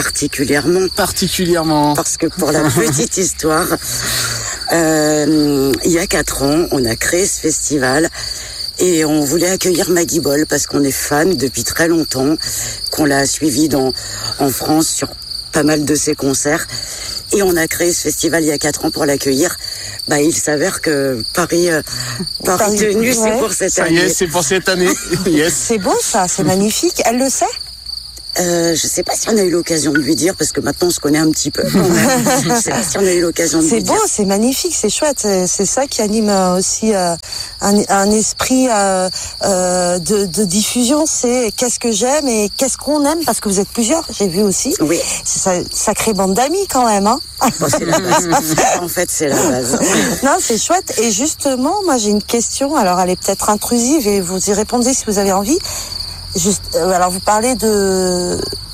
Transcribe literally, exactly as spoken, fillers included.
Particulièrement. Particulièrement. Parce que pour la petite histoire, euh, il y a quatre ans, on a créé ce festival et on voulait accueillir Maggie Boll parce qu'on est fan depuis très longtemps, qu'on l'a suivi dans, en France sur pas mal de ses concerts. Et on a créé ce festival il y a quatre ans pour l'accueillir. Bah, il s'avère que Paris, euh, Paris, Paris tenu, ouais. c'est pour cette ça année. Ça y est, c'est pour cette année. Yes. C'est beau ça, c'est magnifique. Elle le sait? Euh, je sais pas si on a eu l'occasion de lui dire, parce que maintenant on se connaît un petit peu. Je sais pas si on a eu l'occasion de c'est lui beau, dire. C'est magnifique, c'est chouette. C'est, c'est ça qui anime euh, aussi euh, un, un esprit euh, euh, de, de diffusion. C'est qu'est-ce que j'aime et qu'est-ce qu'on aime, parce que vous êtes plusieurs, j'ai vu aussi. Oui. C'est ça, sacrée bande d'amis quand même, hein. Bon, c'est la base. En fait, c'est la base. Non, c'est chouette. Et justement, moi j'ai une question. Alors, elle est peut-être intrusive et vous y répondez si vous avez envie. Juste, euh, alors vous parlez de